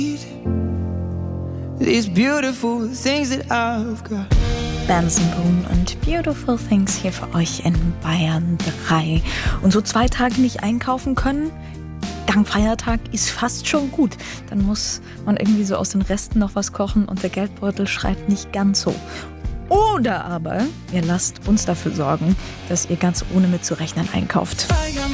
These beautiful things that I've got. Benson Boone und Beautiful Things hier für euch in Bayern 3. Und so 2 Tage nicht einkaufen können, dank Feiertag, ist fast schon gut. Dann muss man irgendwie so aus den Resten noch was kochen und der Geldbeutel schreit nicht ganz so. Oder aber ihr lasst uns dafür sorgen, dass ihr ganz ohne mitzurechnen einkauft.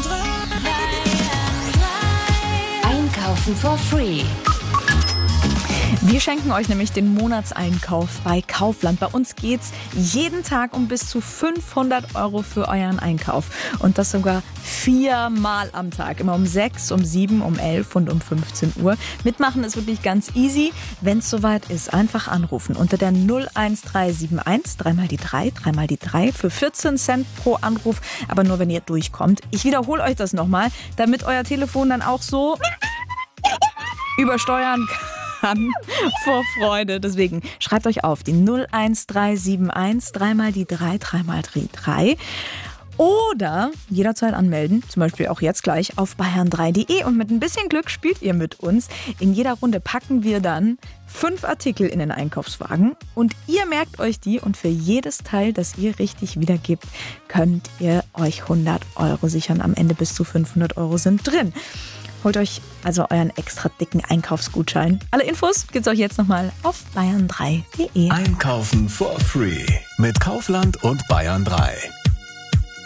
Einkaufen for free. Wir schenken euch nämlich den Monatseinkauf bei Kaufland. Bei uns geht's jeden Tag um bis zu 500 € für euren Einkauf. Und das sogar 4-mal am Tag. Immer um 6, um 7, um 11 und um 15 Uhr. Mitmachen ist wirklich ganz easy. Wenn es soweit ist, einfach anrufen. Unter der 01371, 3 mal die 3, 3 mal die 3 für 14 Cent pro Anruf. Aber nur, wenn ihr durchkommt. Ich wiederhole euch das nochmal, damit euer Telefon dann auch so übersteuern kann vor Freude. Deswegen schreibt euch auf die 01371, 3 mal die 3, 3 mal die 3. Oder jederzeit anmelden, zum Beispiel auch jetzt gleich auf bayern3.de. Und mit ein bisschen Glück spielt ihr mit uns. In jeder Runde packen wir dann 5 Artikel in den Einkaufswagen. Und ihr merkt euch die. Und für jedes Teil, das ihr richtig wiedergebt, könnt ihr euch 100 € sichern. Am Ende bis zu 500 € sind drin. Holt euch also euren extra dicken Einkaufsgutschein. Alle Infos gibt's euch jetzt nochmal auf bayern3.de. Einkaufen for free mit Kaufland und Bayern 3.